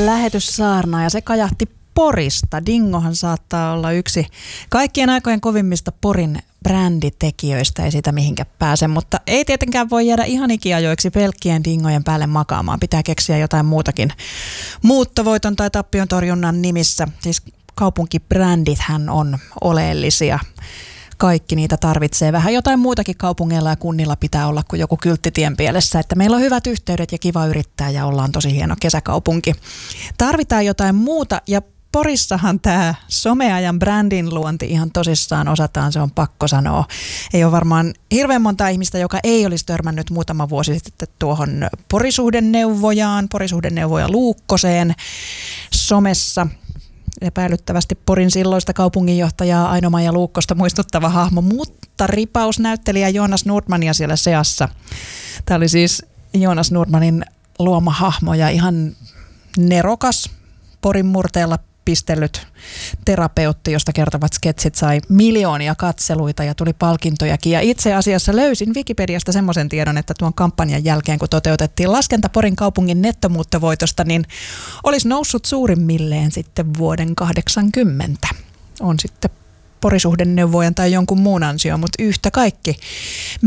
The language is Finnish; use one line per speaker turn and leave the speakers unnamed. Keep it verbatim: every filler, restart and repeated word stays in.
lähetyssaarnaa ja se kajahti Porista. Dingohan saattaa olla yksi kaikkien aikojen kovimmista Porin bränditekijöistä, ei sitä mihinkä pääse, mutta ei tietenkään voi jäädä ihan ikiajoiksi pelkkien dingojen päälle makaamaan. Pitää keksiä jotain muutakin muuttovoiton tai tappion torjunnan nimissä. Siis kaupunkibrändithän on oleellisia. Kaikki niitä tarvitsee. Vähän jotain muutakin kaupungeilla ja kunnilla pitää olla kuin joku kyltti tien pielessä, että meillä on hyvät yhteydet ja kiva yrittää ja ollaan tosi hieno kesäkaupunki. Tarvitaan jotain muuta ja Porissahan tämä someajan brändin luonti ihan tosissaan osataan, se on pakko sanoa. Ei ole varmaan hirveän monta ihmistä, joka ei olisi törmännyt muutama vuosi sitten tuohon porisuhdeneuvojaan, porisuhdeneuvoja Luukkoseen somessa. Epäilyttävästi Porin silloista kaupunginjohtajaa Aino-Maija Luukkosta muistuttava hahmo, mutta ripausnäyttelijä Jonas Nordmania siellä seassa. Tämä oli siis Jonas Nordmanin luoma hahmo ja ihan nerokas Porin murteella pistellyt terapeutti, josta kertovat sketsit sai miljoonia katseluita ja tuli palkintojakin. Ja itse asiassa löysin Wikipediasta semmoisen tiedon, että tuon kampanjan jälkeen, kun toteutettiin laskenta Porin kaupungin nettomuuttovoitosta, niin olisi noussut suurimmilleen sitten vuoden kahdeksankymmentä. On sitten porisuhdeneuvojan tai jonkun muun ansio, mutta yhtä kaikki.